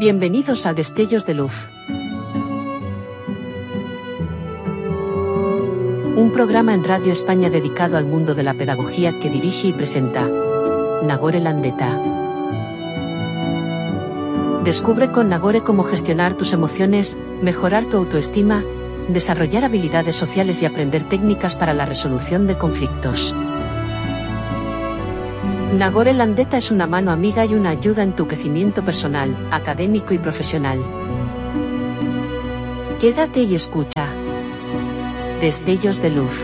Bienvenidos a Destellos de Luz. Un programa en Radio España dedicado al mundo de la pedagogía que dirige y presenta Nagore Landeta. Descubre con Nagore cómo gestionar tus emociones, mejorar tu autoestima, desarrollar habilidades sociales y aprender técnicas para la resolución de conflictos. Nagore Landeta es una mano amiga y una ayuda en tu crecimiento personal, académico y profesional. Quédate y escucha. Destellos de Luz.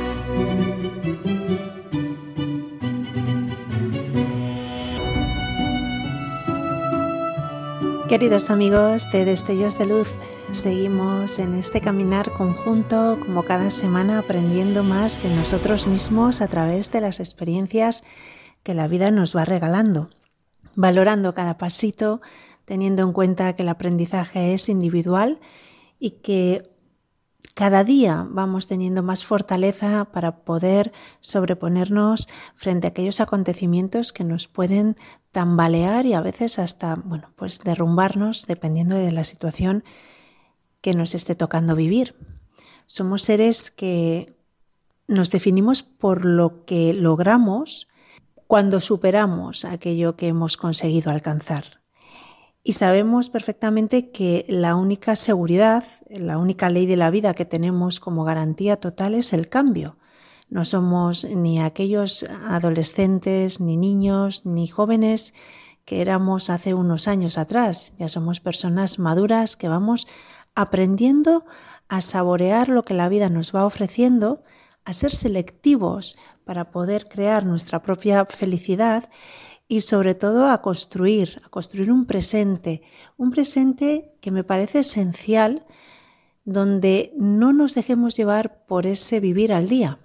Queridos amigos de Destellos de Luz, seguimos en este caminar conjunto, como cada semana, aprendiendo más de nosotros mismos a través de las experiencias que la vida nos va regalando, valorando cada pasito, teniendo en cuenta que el aprendizaje es individual y que cada día vamos teniendo más fortaleza para poder sobreponernos frente a aquellos acontecimientos que nos pueden tambalear y a veces hasta, pues derrumbarnos dependiendo de la situación que nos esté tocando vivir. Somos seres que nos definimos por lo que logramos cuando superamos aquello que hemos conseguido alcanzar. Y sabemos perfectamente que la única seguridad, la única ley de la vida que tenemos como garantía total es el cambio. No somos ni aquellos adolescentes, ni niños, ni jóvenes que éramos hace unos años atrás. Ya somos personas maduras que vamos aprendiendo a saborear lo que la vida nos va ofreciendo, a ser selectivos para poder crear nuestra propia felicidad y sobre todo a construir un presente que me parece esencial, donde no nos dejemos llevar por ese vivir al día.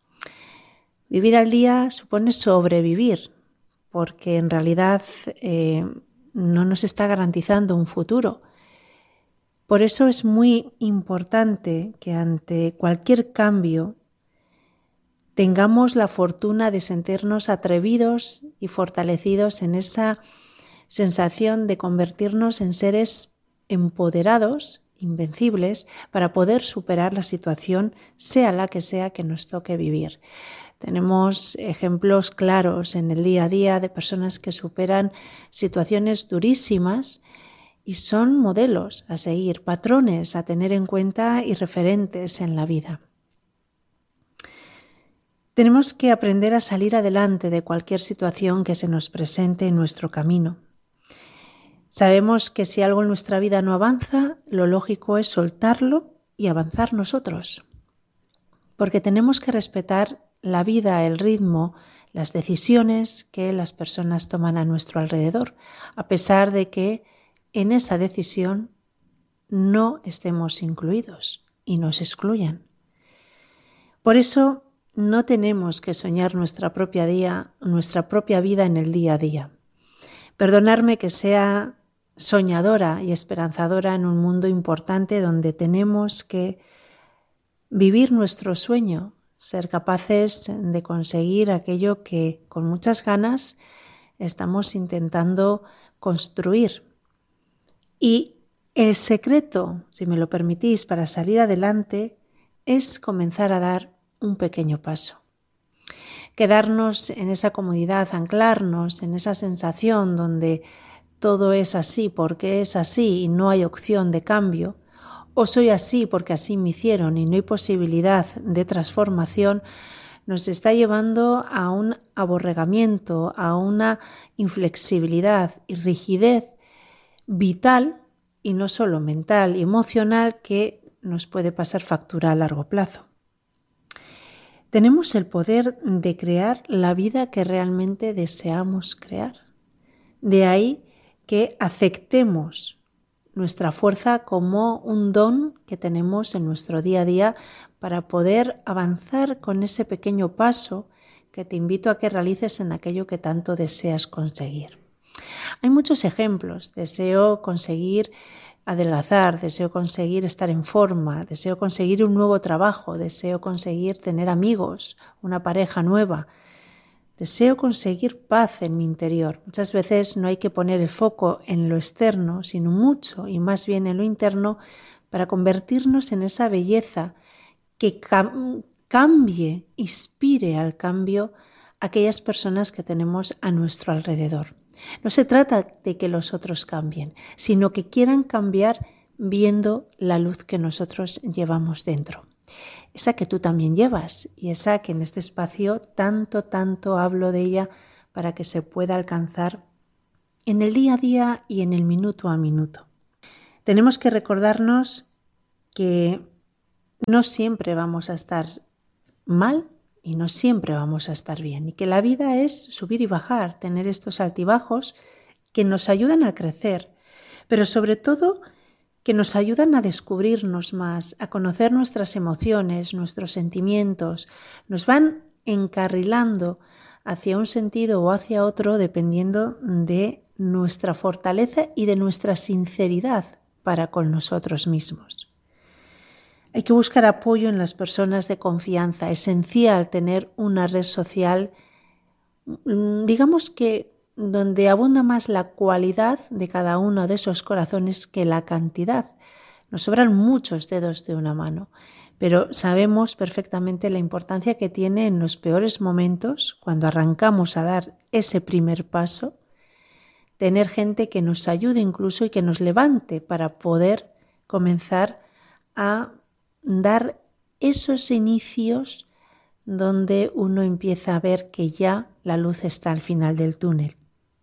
Vivir al día supone sobrevivir, porque en realidad no nos está garantizando un futuro. Por eso es muy importante que ante cualquier cambio tengamos la fortuna de sentirnos atrevidos y fortalecidos en esa sensación de convertirnos en seres empoderados, invencibles, para poder superar la situación, sea la que nos toque vivir. Tenemos ejemplos claros en el día a día de personas que superan situaciones durísimas y son modelos a seguir, patrones a tener en cuenta y referentes en la vida. Tenemos que aprender a salir adelante de cualquier situación que se nos presente en nuestro camino. Sabemos que si algo en nuestra vida no avanza, lo lógico es soltarlo y avanzar nosotros. Porque tenemos que respetar la vida, el ritmo, las decisiones que las personas toman a nuestro alrededor, a pesar de que en esa decisión no estemos incluidos y nos excluyan. Por eso no tenemos que soñar nuestra propia vida en el día a día. Perdonadme que sea soñadora y esperanzadora en un mundo importante donde tenemos que vivir nuestro sueño, ser capaces de conseguir aquello que con muchas ganas estamos intentando construir. Y el secreto, si me lo permitís, para salir adelante es comenzar a dar un pequeño paso. Quedarnos en esa comodidad, anclarnos en esa sensación donde todo es así porque es así y no hay opción de cambio, o soy así porque así me hicieron y no hay posibilidad de transformación, nos está llevando a un aborregamiento, a una inflexibilidad y rigidez vital y no solo mental y emocional que nos puede pasar factura a largo plazo. Tenemos el poder de crear la vida que realmente deseamos crear. De ahí que aceptemos nuestra fuerza como un don que tenemos en nuestro día a día para poder avanzar con ese pequeño paso que te invito a que realices en aquello que tanto deseas conseguir. Hay muchos ejemplos. Deseo conseguir adelgazar, deseo conseguir estar en forma, deseo conseguir un nuevo trabajo, deseo conseguir tener amigos, una pareja nueva. Deseo conseguir paz en mi interior. Muchas veces no hay que poner el foco en lo externo, sino mucho y más bien en lo interno para convertirnos en esa belleza que cambie, inspire al cambio a aquellas personas que tenemos a nuestro alrededor. No se trata de que los otros cambien, sino que quieran cambiar viendo la luz que nosotros llevamos dentro. Esa que tú también llevas y esa que en este espacio tanto hablo de ella para que se pueda alcanzar en el día a día y en el minuto a minuto. Tenemos que recordarnos que no siempre vamos a estar mal y no siempre vamos a estar bien y que la vida es subir y bajar, tener estos altibajos que nos ayudan a crecer, pero sobre todo que nos ayudan a descubrirnos más, a conocer nuestras emociones, nuestros sentimientos, nos van encarrilando hacia un sentido o hacia otro dependiendo de nuestra fortaleza y de nuestra sinceridad para con nosotros mismos. Hay que buscar apoyo en las personas de confianza, esencial tener una red social, digamos que donde abunda más la cualidad de cada uno de esos corazones que la cantidad. Nos sobran muchos dedos de una mano, pero sabemos perfectamente la importancia que tiene en los peores momentos, cuando arrancamos a dar ese primer paso, tener gente que nos ayude incluso y que nos levante para poder comenzar a dar esos inicios donde uno empieza a ver que ya la luz está al final del túnel.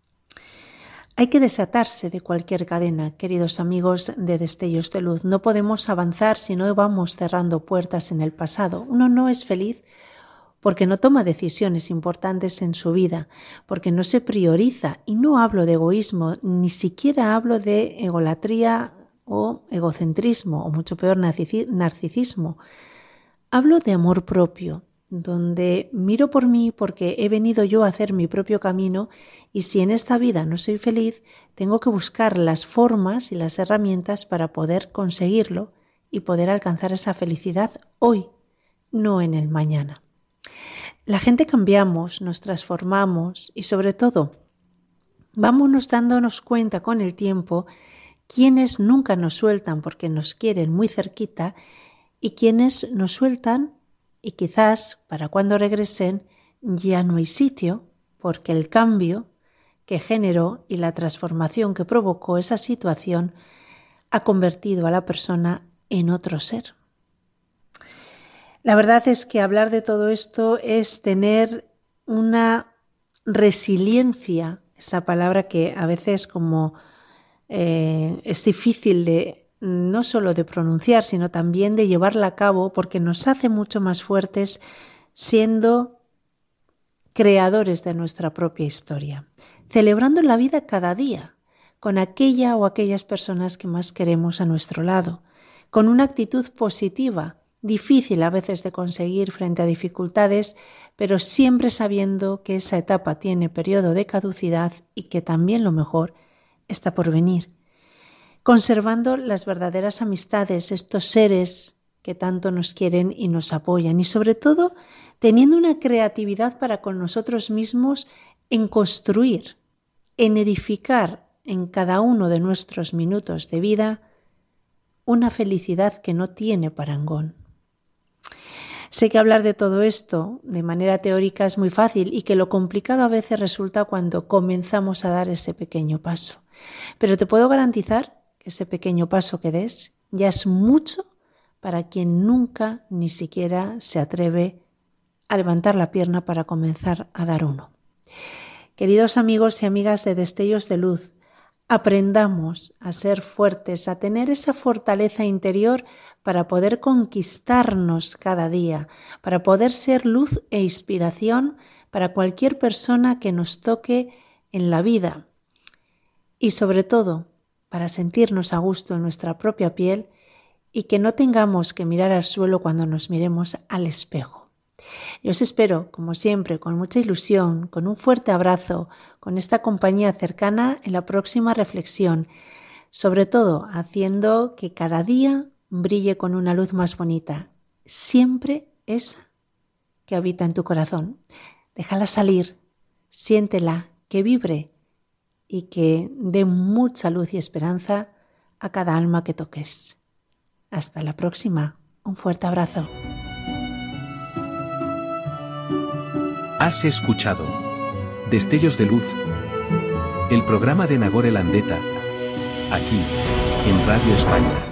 Hay que desatarse de cualquier cadena, queridos amigos de Destellos de Luz. No podemos avanzar si no vamos cerrando puertas en el pasado. Uno no es feliz porque no toma decisiones importantes en su vida, porque no se prioriza. Y no hablo de egoísmo, ni siquiera hablo de egolatría o egocentrismo, o mucho peor narcisismo. Hablo de amor propio, donde miro por mí porque he venido yo a hacer mi propio camino y si en esta vida no soy feliz, tengo que buscar las formas y las herramientas para poder conseguirlo y poder alcanzar esa felicidad hoy, no en el mañana. La gente cambiamos, nos transformamos y sobre todo vámonos dándonos cuenta con el tiempo quienes nunca nos sueltan porque nos quieren muy cerquita y quienes nos sueltan y quizás para cuando regresen ya no hay sitio porque el cambio que generó y la transformación que provocó esa situación ha convertido a la persona en otro ser. La verdad es que hablar de todo esto es tener una resiliencia, esa palabra que a veces como es difícil de no solo de pronunciar, sino también de llevarla a cabo porque nos hace mucho más fuertes siendo creadores de nuestra propia historia, celebrando la vida cada día con aquella o aquellas personas que más queremos a nuestro lado, con una actitud positiva, difícil a veces de conseguir frente a dificultades, pero siempre sabiendo que esa etapa tiene periodo de caducidad y que también lo mejor está por venir. Conservando las verdaderas amistades, estos seres que tanto nos quieren y nos apoyan y sobre todo teniendo una creatividad para con nosotros mismos en construir, en edificar en cada uno de nuestros minutos de vida una felicidad que no tiene parangón. Sé que hablar de todo esto de manera teórica es muy fácil y que lo complicado a veces resulta cuando comenzamos a dar ese pequeño paso. Pero te puedo garantizar que ese pequeño paso que des ya es mucho para quien nunca ni siquiera se atreve a levantar la pierna para comenzar a dar uno. Queridos amigos y amigas de Destellos de Luz, aprendamos a ser fuertes, a tener esa fortaleza interior para poder conquistarnos cada día, para poder ser luz e inspiración para cualquier persona que nos toque en la vida y sobre todo para sentirnos a gusto en nuestra propia piel y que no tengamos que mirar al suelo cuando nos miremos al espejo. Yo os espero, como siempre, con mucha ilusión, con un fuerte abrazo, con esta compañía cercana en la próxima reflexión, sobre todo haciendo que cada día brille con una luz más bonita, siempre esa que habita en tu corazón. Déjala salir, Siéntela, que vibre y que dé mucha luz y esperanza a cada alma que toques. Hasta la próxima. Un fuerte abrazo. Has escuchado Destellos de Luz, el programa de Nagore Landeta, aquí, en Radio España.